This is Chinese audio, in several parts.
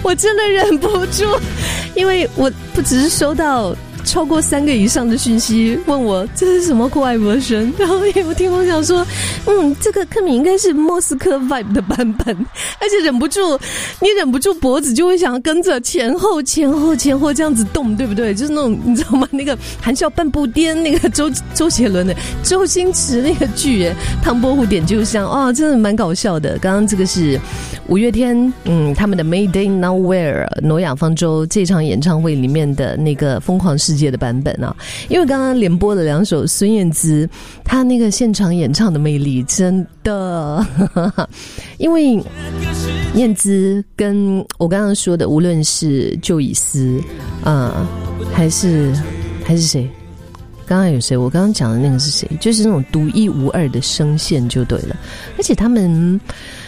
我真的忍不住，因为我不只是收到超过3个以上的讯息问我这是什么酷爱version，然后我听风想说这个科米应该是莫斯科 vibe 的版本，而且你忍不住脖子就会想要跟着前后这样子动，对不对？就是那种你知道吗，那个含笑半步颠，那个周杰伦的周星驰那个剧耶，唐伯虎点秋香，真的蛮搞笑的。刚刚这个是五月天他们的 Made in Nowhere 挪亚方舟这场演唱会里面的那个疯狂世界的版本啊，因为刚刚连播了2首孙燕姿她那个现场演唱的魅力真的因为燕姿跟我刚刚说的无论是旧以斯还是谁，刚刚有谁，我刚刚讲的那个是谁，就是那种独一无二的声线就对了，而且他们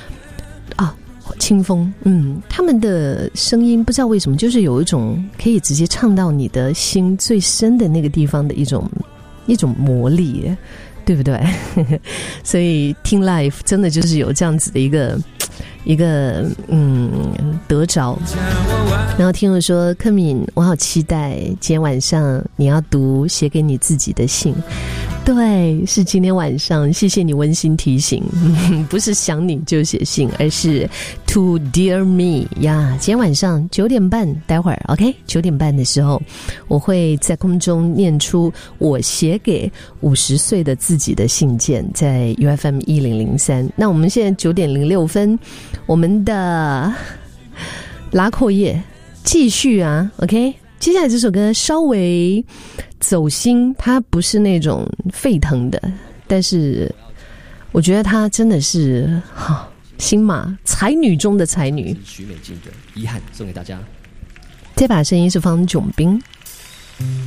清风他们的声音不知道为什么就是有一种可以直接唱到你的心最深的那个地方的一种魔力，对不对？所以听 live 真的就是有这样子的一个得着。然后听我说柯敏，我好期待今天晚上你要读写给你自己的信。对，是今天晚上，谢谢你温馨提醒不是想你就写信，而是 to dear me 呀。今天晚上9点半，待会儿 OK 9点半的时候，我会在空中念出我写给50岁的自己的信件，在 UFM 1003。那我们现在9点06分，我们的拉阔叶继续啊 OK。接下来这首歌稍微走心，它不是那种沸腾的，但是我觉得它真的是新马才女中的才女。 许美静的遗憾送给大家。 这把声音是方炯斌。